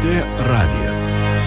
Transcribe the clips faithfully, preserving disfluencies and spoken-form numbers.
Lrt radijas.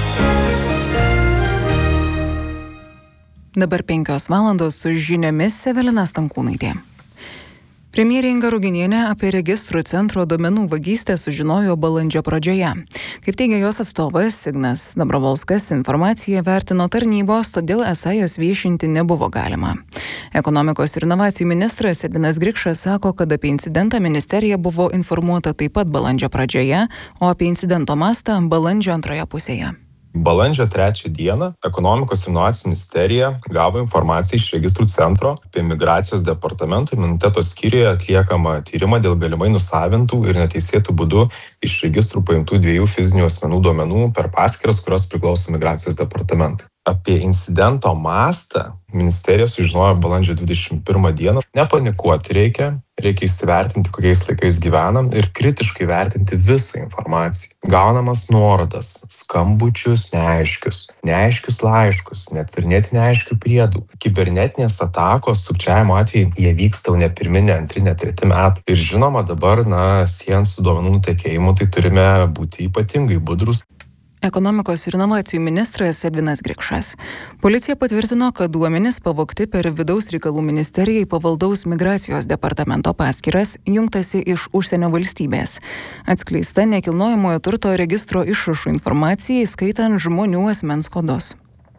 Dabar penkios valandos su žiniomis Evelina Stankūnaitė. Premjerė Inga Ruginienė apie registrų centro duomenų vagystę sužinojo balandžio pradžioje. Kaip teigia jos atstovas Ignas Dabrovolskas, informaciją vertino tarnybos, todėl esą jos viešinti nebuvo galima. Ekonomikos ir inovacijų ministras Edvinas Grikšas sako, kad apie incidentą ministerija buvo informuota taip pat balandžio pradžioje, o apie incidento mastą balandžio antroje pusėje. Balandžio trečią dieną Ekonomikos ir inovacijų ministerija gavo informaciją iš registrų centro apie migracijos departamento imuniteto skyriuje atliekamą tyrimą dėl galimai nusavintų ir neteisėtų būdų iš registrų paimtų dviejų fizinių asmenų duomenų per paskyras, kurios priklauso migracijos departamentui. Apie incidento mastą ministerija sužinojo balandžio dvidešimt pirmą dieną. Nepanikuoti reikia, reikia įsivertinti, kokiais laikais gyvenam ir kritiškai vertinti visą informaciją. Gaunamas nuorodas, skambučius neaiškius, neaiškius laiškus, net ir net neaiškių priedų. Kibernetinės atakos, sukčiavimo atvejai, jie vyksta ne pirmi, ne antri, ne treti metai. Ir žinoma, dabar, na, siejant su duomenų nutekėjimu, tai turime būti ypatingai budrus. Ekonomikos ir inovacijų ministras Edvinas Grikšas. Policija patvirtino, kad duomenys pavogti per vidaus reikalų ministerijai pavaldaus migracijos departamento paskyras jungtasi iš užsienio valstybės. Atskleista nekilnojamojo turto registro išrašų informacija, įskaitant žmonių asmens kodus.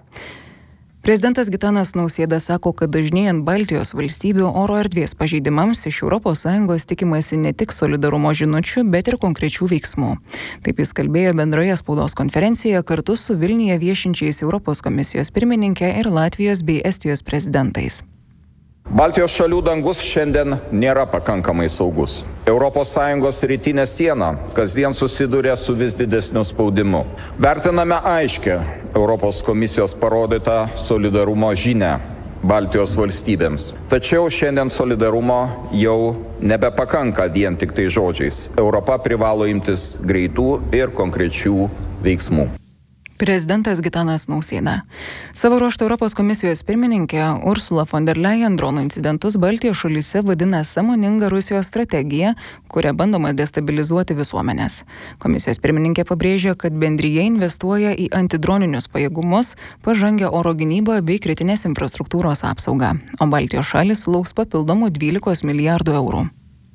Prezidentas Gitanas Nausėda sako, kad dažnėjant Baltijos valstybių oro erdvės pažeidimams iš Europos Sąjungos tikimasi ne tik solidarumo žinučių, bet ir konkrečių veiksmų. Taip jis kalbėjo bendroje spaudos konferencijoje kartu su Vilniuje viešinčiais Europos komisijos pirmininkė ir Latvijos bei Estijos prezidentais. Baltijos šalių dangus šiandien nėra pakankamai saugus. Europos Sąjungos rytinė siena kasdien susiduria su vis didesniu spaudimu. Vertiname aiškę Europos komisijos parodytą solidarumo žinią Baltijos valstybėms. Tačiau šiandien solidarumo jau nebepakanka vien tik tai žodžiais. Europa privalo imtis greitų ir konkrečių veiksmų. Prezidentas Gitanas Nausėda. Savo ruožtu Europos komisijos pirmininkė Ursula von der Leyen dronų incidentus Baltijos šalyse vadina sąmoninga Rusijos strategija, kuria bandoma destabilizuoti visuomenės. Komisijos pirmininkė pabrėžia, kad bendrija investuoja į antidroninius pajėgumus, pažangę oro gynybą bei kritinės infrastruktūros apsaugą, o Baltijos šalys sulauks papildomų dvylikos milijardų eurų.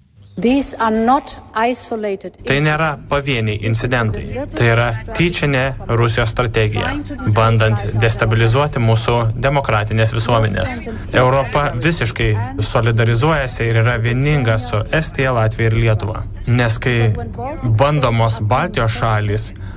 Tai nėra pavieniai incidentai. Tai yra tyčinė Rusijos strategija, bandant destabilizuoti mūsų demokratinės visuomenės. Europa visiškai solidarizuojasi ir yra vieninga su Estija, Latvija ir Lietuva. Nes kai bandomos Baltijos šalys